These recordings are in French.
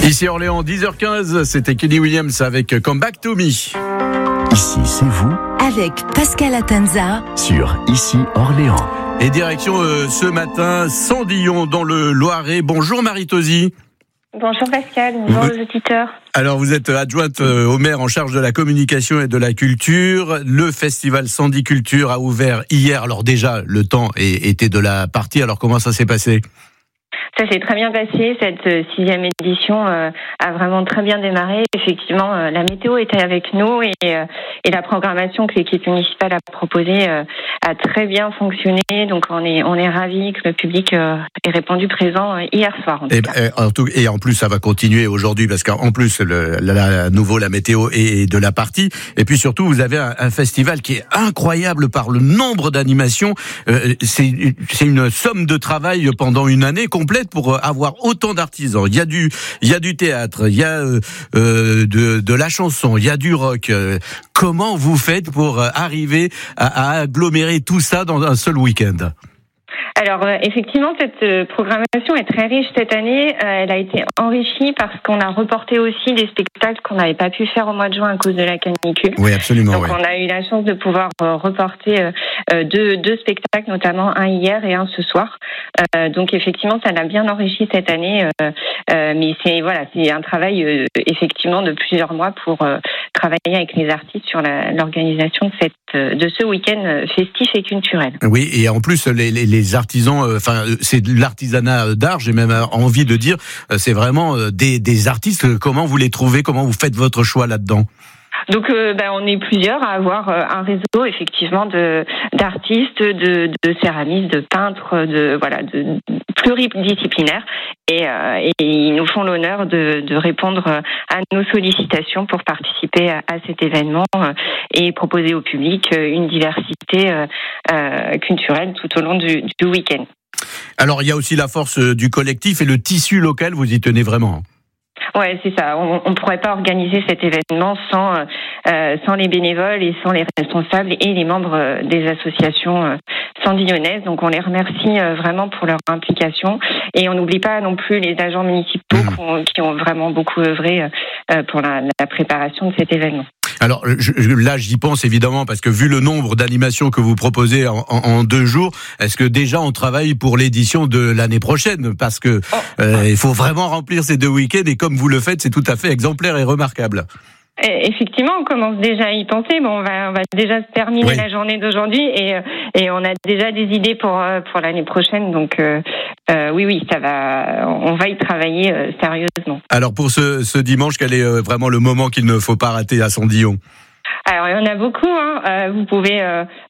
Ici Orléans, 10h15, c'était Kenny Williams avec Come Back to Me. Ici, c'est vous avec Pascal Atenza sur Ici Orléans. Et direction ce matin, Sandillon dans le Loiret. Bonjour Marie-Tosi. Bonjour Pascal, bonjour aux auditeurs. Alors vous êtes adjointe au maire en charge de la communication et de la culture. Le festival Sandiculture a ouvert hier. Alors déjà, le temps était de la partie. Alors comment ça s'est passé ? Ça s'est très bien passé, cette 6e édition a vraiment très bien démarré. Effectivement, la météo était avec nous et la programmation que l'équipe municipale a proposée a très bien fonctionné. Donc on est ravis que le public ait répondu présent hier soir. Et en plus, ça va continuer aujourd'hui parce qu'en plus, nouveau la météo est de la partie. Et puis surtout, vous avez un festival qui est incroyable par le nombre d'animations. C'est une somme de travail pendant une année complète pour avoir autant d'artisans. Il y a du théâtre, il y a de la chanson, il y a du rock. Comment vous faites pour arriver à agglomérer tout ça dans un seul week-end ? Alors effectivement, cette programmation est très riche cette année. Elle a été enrichie parce qu'on a reporté aussi des spectacles qu'on n'avait pas pu faire au mois de juin à cause de la canicule. Oui, absolument. Donc on a eu la chance de pouvoir reporter deux spectacles, notamment un hier et un ce soir. Donc effectivement, ça l'a bien enrichi cette année. Mais c'est un travail effectivement de plusieurs mois pour travailler avec les artistes sur l'organisation de ce week-end festif et culturel. Oui, et en plus les artisans, c'est de l'artisanat d'art. J'ai même envie de dire, c'est vraiment des artistes. Comment vous les trouvez ? Comment vous faites votre choix là-dedans ? Donc, on est plusieurs à avoir un réseau effectivement d'artistes, de céramistes, de peintres, de pluridisciplinaires, et ils nous font l'honneur de répondre à nos sollicitations pour participer à cet événement et proposer au public une diversité culturelle tout au long du week-end. Alors, il y a aussi la force du collectif et le tissu local. Vous y tenez vraiment. Ouais, c'est ça. On pourrait pas organiser cet événement sans les bénévoles et sans les responsables et les membres des associations sandillonnaises. Donc on les remercie vraiment pour leur implication et on n'oublie pas non plus les agents municipaux qui ont vraiment beaucoup œuvré pour la préparation de cet événement. Alors là, j'y pense évidemment parce que vu le nombre d'animations que vous proposez en 2 jours, est-ce que déjà on travaille pour l'édition de l'année prochaine ? Parce que il faut vraiment remplir ces 2 week-ends et comme vous le faites, c'est tout à fait exemplaire et remarquable. Effectivement, on commence déjà à y penser. On va déjà terminer la journée d'aujourd'hui et on a déjà des idées pour l'année prochaine. Donc oui, ça va. On va y travailler sérieusement. Alors pour ce dimanche, quel est vraiment le moment qu'il ne faut pas rater à Sandillon ? Alors, il y en a beaucoup. Vous pouvez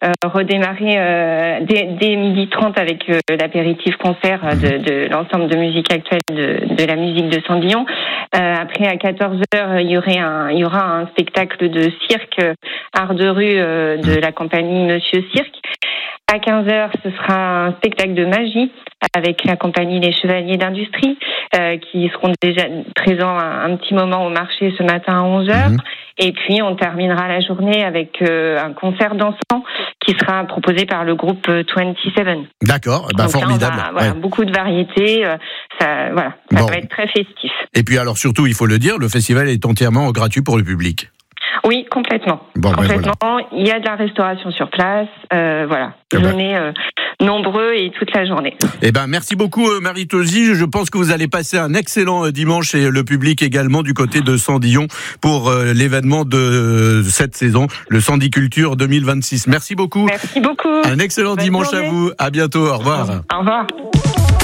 redémarrer dès 12h30 avec l'apéritif concert de l'ensemble de musique actuelle de la musique de Sandillon. Après, à 14h, il y aura un spectacle de cirque art de rue de la compagnie Monsieur Cirque. À 15h, ce sera un spectacle de magie avec la compagnie Les Chevaliers d'Industrie qui seront déjà présents un petit moment au marché ce matin à 11h. Et puis, on terminera la journée avec un concert dansant qui sera proposé par le groupe 27. D'accord, formidable. Là, beaucoup de variétés. Ça va être très festif. Et puis, alors surtout, il faut le dire, le festival est entièrement gratuit pour le public. Oui, complètement. Complètement. Voilà. Il y a de la restauration sur place. Venez nombreux et toute la journée. Merci beaucoup Marie-Tosi. Je pense que vous allez passer un excellent dimanche et le public également du côté de Sandillon pour l'événement de cette saison, le Sandiculture 2026. Merci beaucoup. Merci beaucoup. Un excellent dimanche à vous. À bientôt. Au revoir. Au revoir.